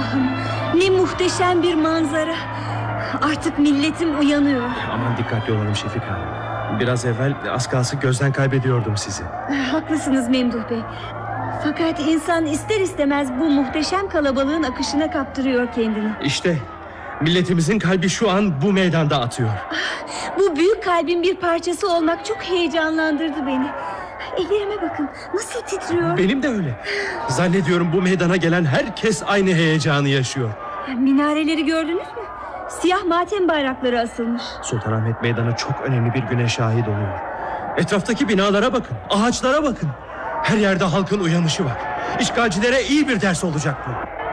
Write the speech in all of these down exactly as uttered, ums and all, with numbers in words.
Allah'ım, ne muhteşem bir manzara. Artık milletim uyanıyor. Aman dikkatli olalım Şefika. Biraz evvel az kalsın gözden kaybediyordum sizi. Haklısınız Memduh Bey. Fakat insan ister istemez bu muhteşem kalabalığın akışına kaptırıyor kendini. İşte milletimizin kalbi şu an bu meydanda atıyor. Bu büyük kalbin bir parçası olmak çok heyecanlandırdı beni. Ellerime bakın, nasıl titriyor. Benim de öyle. Zannediyorum bu meydana gelen herkes aynı heyecanı yaşıyor. Minareleri gördünüz mü? Siyah matem bayrakları asılmış. Sultanahmet Meydanı çok önemli bir güne şahit oluyor. Etraftaki binalara bakın, ağaçlara bakın. Her yerde halkın uyanışı var. İşgalcilere iyi bir ders olacak bu.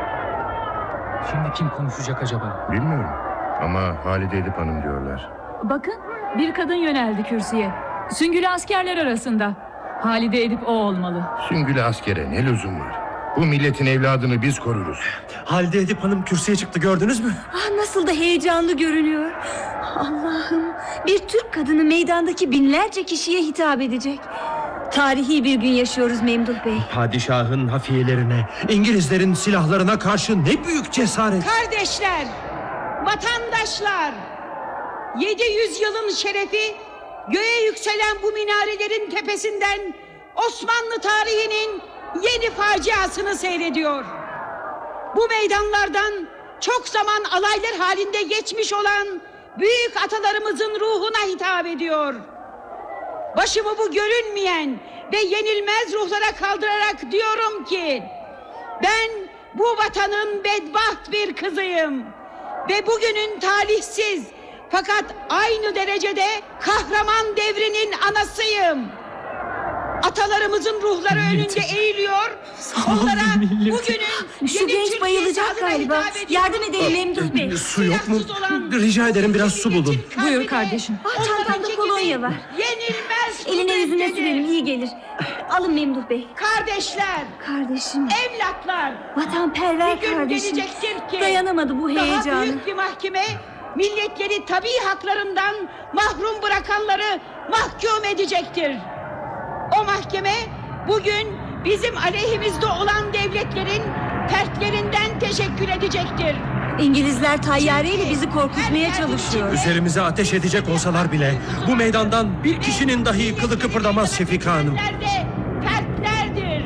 Şimdi kim konuşacak acaba? Bilmiyorum ama Halide Edip Hanım diyorlar. Bakın, bir kadın yöneldi kürsüye. Süngülü askerler arasında. Halide Edip o olmalı. Süngülü askere ne lüzum var? Bu milletin evladını biz koruruz. Halide Edip Hanım kürsüye çıktı, gördünüz mü? Ah, nasıl da heyecanlı görünüyor. Allah'ım, bir Türk kadını meydandaki binlerce kişiye hitap edecek. Tarihi bir gün yaşıyoruz Memduh Bey. Padişahın hafiyelerine, İngilizlerin silahlarına karşı ne büyük cesaret. Kardeşler, vatandaşlar, yedi yüz yılın şerefi göğe yükselen bu minarelerin tepesinden Osmanlı tarihinin yeni faciasını seyrediyor. Bu meydanlardan çok zaman alaylar halinde geçmiş olan büyük atalarımızın ruhuna hitap ediyor. Başımı bu görünmeyen ve yenilmez ruhlara kaldırarak diyorum ki, ben bu vatanın bedbaht bir kızıyım ve bugünün talihsiz fakat aynı derecede kahraman devrinin anasıyım. Atalarımızın ruhları önünde eğiliyor. Onlara bugünün Şu genç bayılacak galiba. Yardım edelim Memduh Bey. Su yok mu? Rica ederim, biraz su bulun. Buyur kardeşim. Ah, çantamda kolonya var. Yenilmez Eline yüzüne kuvvetlidir. sürelim, iyi gelir. Alın Memduh Bey. Kardeşler, Kardeşim, evlatlar, vatanperver bir gün kardeşim. gelecektir ki Dayanamadı bu daha heyecana. büyük bir mahkeme milletleri tabii haklarından mahrum bırakanları mahkum edecektir. O mahkeme bugün bizim aleyhimizde olan devletlerin fertlerinden teşekkür edecektir. İngilizler tayyareyle bizi korkutmaya çalışıyor. Üzerimize ateş edecek olsalar bile bu meydandan bir kişinin dahi kılı kıpırdamaz Şefika Hanım. Fertler de fertlerdir.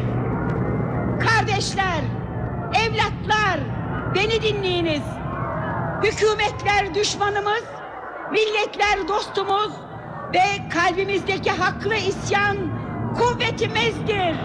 Kardeşler, evlatlar, beni dinleyiniz. Hükümetler düşmanımız, milletler dostumuz ve kalbimizdeki haklı isyan kuvvetimizdir.